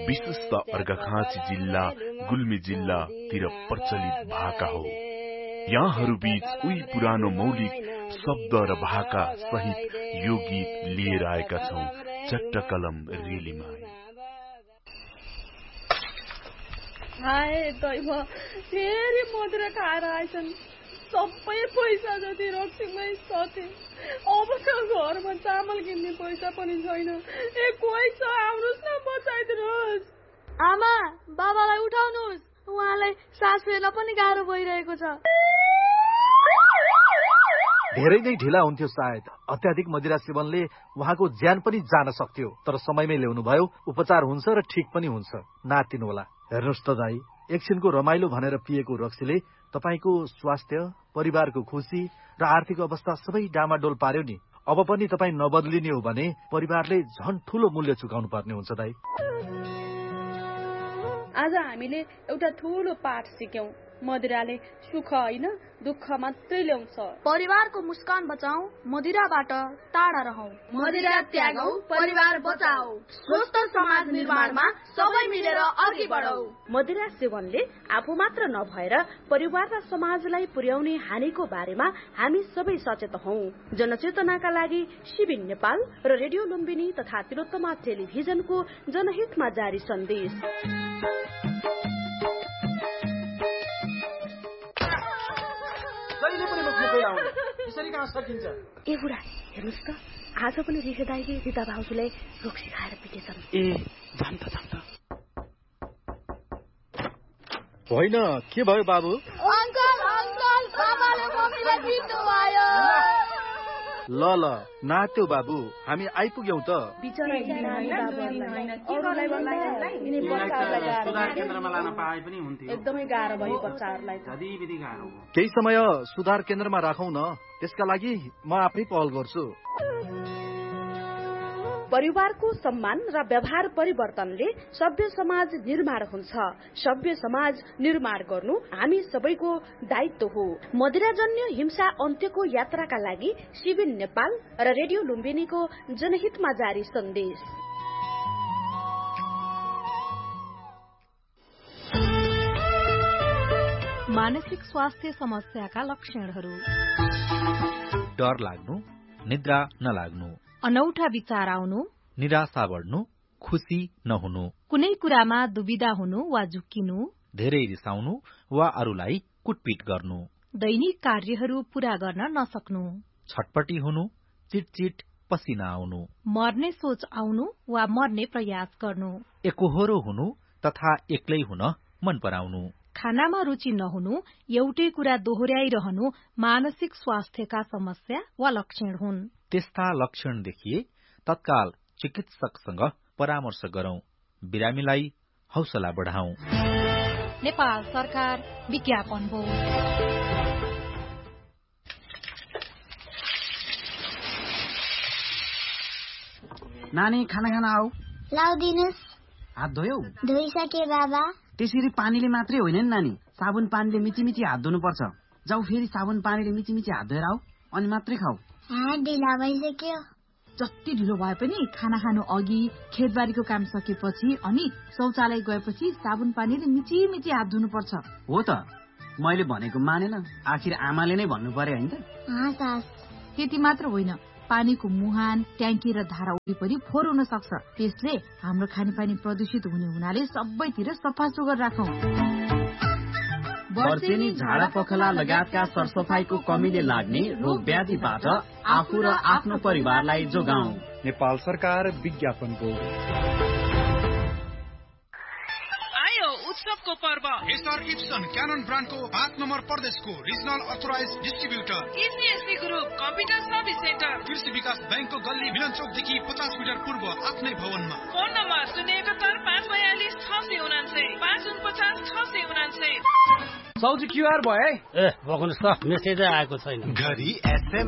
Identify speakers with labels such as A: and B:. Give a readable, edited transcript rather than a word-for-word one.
A: विशेष त अर्घाखाँची जिल्ला गुल्मी जिल्लातिर प्रचलित भाका हो। यहाँहरू बीच उही पुरानो मौलिक शब्द र भाका सहित यो गीत लिएर आएका छौं चट्टकलम रेलीमा।
B: हाय दैव, फेरि मदिरा खाएर आइछन्। सबै पैसा जति रक्सीमै सथे। अब त घरमा चामल किन्ने पैसा पनि छैन। ए कोही छ, आउनुहोस् न, बचाइदिनुहोस्।
C: आमा, बाबालाई उठाउनुहोस्, उहाँलाई सास फेर्न पनि गाह्रो भइरहेको छ।
D: धेरै नै ढिला हुन्थ्यो सायद। अत्याधिक मदिरा सेवनले उहाँको ज्यान पनि जान सक्थ्यो, तर समयमै ल्याउनु भयो। उपचार हुन्छ र ठीक पनि हुन्छ। नातिनु होला। हेर्नुहोस् त दाई, एकछिनको रमाइलो भनेर पिएको रक्सीले तपाईको स्वास्थ्य, परिवारको खुशी र आर्थिक अवस्था सबै डामाडोल पार्यो नि। अब पनि तपाई नबदलिने हो भने परिवारले झन् ठूलो मूल्य चुकाउनु पर्ने हुन्छ दाई।
B: आज हामीले एउटा ठूलो पाठ सिक्यौं। मदिराले सुख होइन, दुःख मात्रै ल्याउँछ।
C: परिवारको मुस्कान बचाऊ, मदिराबाट टाढा रहौ।
E: मदिरा त्यागौ, परिवार बचाऊ। स्वस्थ समाज निर्माणमा सबै मिलेर अघि बढौ।
F: मदिरा सेवनले आफू मात्र नभएर परिवार र समाजलाई पुर्याउने हानिको बारेमा हामी सबै सचेत हौ। जनचेतनाका लागि शिविर नेपाल र रेडियो लुम्बिनी तथा तिलोत्तमा टेलिभिजनको जनहितमा जारी सन्देश। ए बुढा, हेर्नुहोस् त, आज पनि रिखे दाइले रिता भाउजूलाई रक्सी खाएर पिटेछन्।
G: ए जान त
D: होइन, के भयो बाबु?
C: अंकल, बाबाले मम्मीलाई पिट्नु भयो।
D: ल नात्यो बाबु, हामी आइपुग्यौं त।
G: सुधार केन्द्रमा लान पाए पनि हुन्थ्यो।
F: एकदमै गाह्रो भयो बच्चाहरूलाई।
D: केही समय सुधार केन्द्रमा राखौं न, त्यसका लागि म आफै पहल गर्छु।
F: परिवारको सम्मान र व्यवहार परिवर्तनले सभ्य समाज निर्माण हुन्छ। सभ्य समाज निर्माण गर्नु हामी सबैको दायित्व हो। मदिराजन्य हिंसा अन्त्यको यात्राका लागि शिविर नेपाल र रेडियो लुम्बिनीको जनहितमा जारी सन्देश।
H: मानसिक स्वास्थ्य समस्याका लक्षणहरू:
I: डर लाग्नु, निद्रा नलाग्नु,
H: अनौठा विचार आउनु,
I: निराशा बढ्नु, खुशी नहुनु,
H: कुनै कुरामा दुविधा हुनु वा झुक्किनु,
I: धेरै रिसाउनु वा अरूलाई कुटपिट गर्नु,
H: दैनिक कार्यहरू पूरा गर्न नसक्नु,
I: छटपटी हुनु, चिटचिट पसिना आउनु,
H: मर्ने सोच आउनु वा मर्ने प्रयास गर्नु,
I: एकोहोरो हुनु तथा एक्लै हुन मन पराउनु,
H: खानामा रुचि नहुनु, एउटै कुरा दोहोर्याइरहनु मानसिक स्वास्थ्यका समस्या वा लक्षण हुन्।
I: त्यस्ता लक्षण देखिए तत्काल चिकित्सकसँग परामर्श गरौं। बिरामीलाई हौसला बढाऊ।
H: नेपाल सरकार विज्ञापन हो।
G: नानी, खाना खाना आऊ।
J: लाउदिनुस्।
G: हात धोयौ?
J: धोइसके बाबा।
G: त्यसरी पानीले मात्रै होइन नि नानी, साबुन पानीले मिची हात धुनु पर्छ। जाऊ फेरि साबुन पानीले मिची हात धोएर आऊ, अनि मात्रै खाऊ।
J: ढिला भइसक्यो।
K: जति ढिलो भए पनि खाना खानु अघि, खेतबारीको काम सकेपछि अनि शौचालय गएपछि साबुन पानीले मिची हात धुनु पर्छ।
G: हो त, मैले भनेको मानेन। आखिर आमाले नै भन्नु पर्यो हैन त?
K: त्यति मात्र होइन, पानीको मुहान, ट्याङ्की र धारा वरिपरि फोहोर हुन सक्छ। त्यसले हाम्रो खानेपानी प्रदूषित हुने हुनाले सबैतिर सफा सुग्घर राखौं।
L: वर्षेनी, झाडा पखला लगायतका सरसफाईको कमीले लाग्ने रोग व्याधिबाट आफू र आफ्नो परिवारलाई जोगाऊ।
M: नेपाल सरकार विज्ञापनको।
N: उत्सवको पर्व एसआर इप्सन क्यानन ब्रान्डको 5 नम्बर प्रदेशको regional authorise distributor
O: इसिएससी group computer service centre,
N: कृषि विकास बैंकको गल्ली मिलन चौकदेखि 50 मिटर पूर्व आफ्नै भवनमा।
O: Phone number 071 542 649 549 649।
P: सौजी क्युआर भयो है?
Q: बग्नुस् त, मेसेजै आएको छैन।
N: घरी